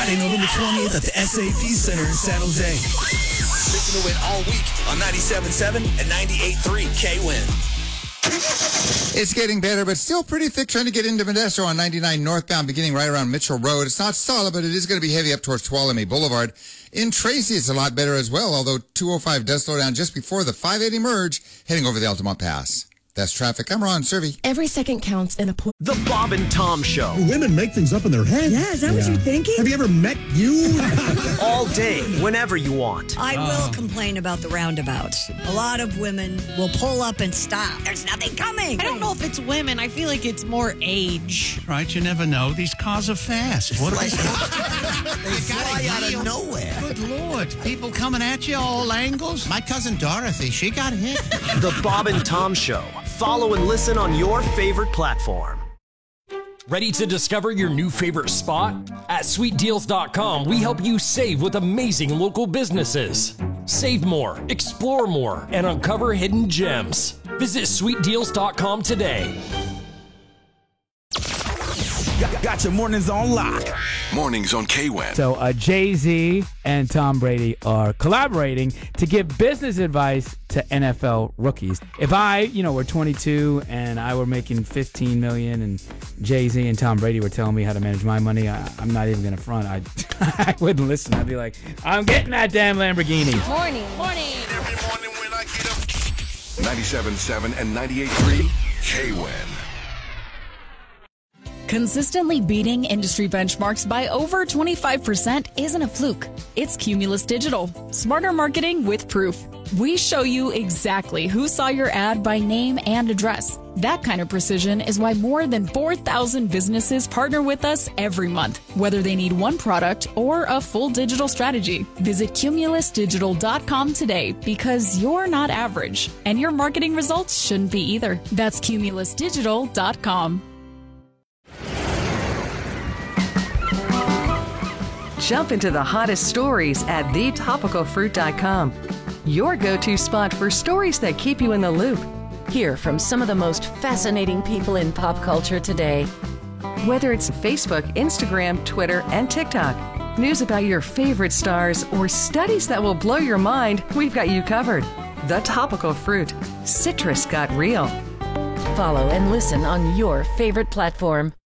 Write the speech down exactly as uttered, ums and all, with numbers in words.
Friday, November twentieth at the S A P Center in San Jose. Listen to it all week on ninety-seven point seven and ninety-eight point three K W I N. It's getting better, but still pretty thick trying to get into Modesto on ninety-nine northbound, beginning right around Mitchell Road. It's not solid, but it is going to be heavy up towards Tuolumne Boulevard. In Tracy, it's a lot better as well, although two oh five does slow down just before the five eighty merge, heading over the Altamont Pass. That's traffic. I'm Ron Servey. Every second counts in a pool. The Bob and Tom Show. Women make things up in their head. Yeah, is that yeah. what you're thinking? Have you ever met you? All day, whenever you want. I uh. will complain about the roundabouts. A lot of women will pull up and stop. There's nothing coming. I don't know if it's women. I feel like it's more age. Right, you never know. These cars are fast. What are they? They fly out of nowhere. Good Lord. People coming at you all angles. My cousin Dorothy, she got hit. The Bob and Tom Show. Follow and listen on your favorite platform. Ready to discover your new favorite spot? At sweet deals dot com, we help you save with amazing local businesses. Save more, explore more, and uncover hidden gems. Visit sweet deals dot com today. Got, got your mornings on lock. Mornings on K W I N. So uh, Jay-Z and Tom Brady are collaborating to give business advice to N F L rookies. If I, you know, were twenty-two and I were making fifteen million dollars and Jay-Z and Tom Brady were telling me how to manage my money, I, I'm not even going to front. I, I wouldn't listen. I'd be like, I'm getting that damn Lamborghini. Morning. Morning. Every morning when I get up. ninety-seven point seven and ninety-eight point three K W I N. Consistently beating industry benchmarks by over twenty-five percent isn't a fluke. It's Cumulus Digital. Smarter marketing with proof. We show you exactly who saw your ad by name and address. That kind of precision is why more than four thousand businesses partner with us every month, whether they need one product or a full digital strategy. Visit cumulus digital dot com today because you're not average, and your marketing results shouldn't be either. That's cumulus digital dot com. Jump into the hottest stories at the topical fruit dot com. Your go-to spot for stories that keep you in the loop. Hear from some of the most fascinating people in pop culture today. Whether it's Facebook, Instagram, Twitter, and TikTok, news about your favorite stars, or studies that will blow your mind, we've got you covered. The Topical Fruit. Citrus got real. Follow and listen on your favorite platform.